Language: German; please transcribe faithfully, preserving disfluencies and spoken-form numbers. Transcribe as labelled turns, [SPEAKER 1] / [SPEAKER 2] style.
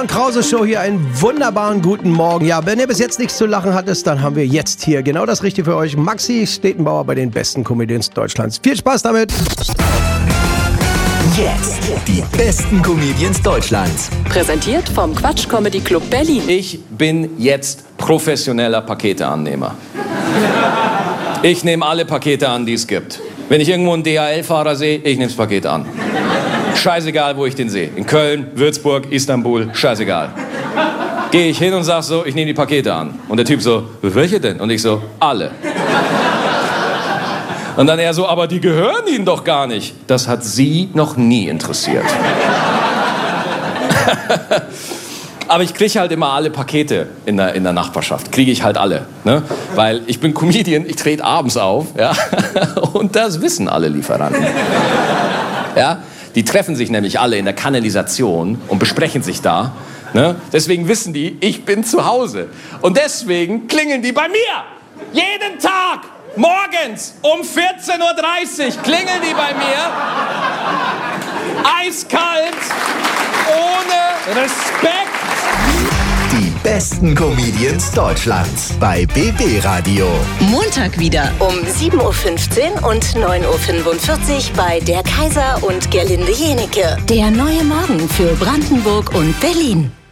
[SPEAKER 1] Stefan Krause Show hier, einen wunderbaren guten Morgen. Ja, wenn ihr bis jetzt nichts zu lachen hattet, dann haben wir jetzt hier genau das Richtige für euch. Maxi Stettenbauer bei den besten Comedians Deutschlands. Viel Spaß damit!
[SPEAKER 2] Jetzt die besten Comedians Deutschlands.
[SPEAKER 3] Präsentiert vom Quatsch Comedy Club Berlin.
[SPEAKER 4] Ich bin jetzt professioneller Paketeannehmer. Ich nehme alle Pakete an, die es gibt. Wenn ich irgendwo einen D H L-Fahrer sehe, ich nehme das Paket an. Scheißegal, wo ich den sehe. In Köln, Würzburg, Istanbul, scheißegal. Gehe ich hin und sag so, ich nehme die Pakete an. Und der Typ so, welche denn? Und ich so, alle. Und dann er so, aber die gehören Ihnen doch gar nicht. Das hat Sie noch nie interessiert. Aber ich kriege halt immer alle Pakete in der, in der Nachbarschaft. Kriege ich halt alle. Ne? Weil ich bin Comedian, ich trete abends auf. Ja? Und das wissen alle Lieferanten. Ja? Die treffen sich nämlich alle in der Kanalisation und besprechen sich da. Ne? Deswegen wissen die, ich bin zu Hause. Und deswegen klingeln die bei mir. Jeden Tag, morgens um vierzehn Uhr dreißig klingeln die bei mir. Eiskalt, ohne Respekt.
[SPEAKER 2] Die besten Comedians Deutschlands bei B B Radio.
[SPEAKER 5] Montag wieder um sieben Uhr fünfzehn und neun Uhr fünfundvierzig bei Der Kaiser und Gerlinde Jenecke. Der neue Morgen für Brandenburg und Berlin.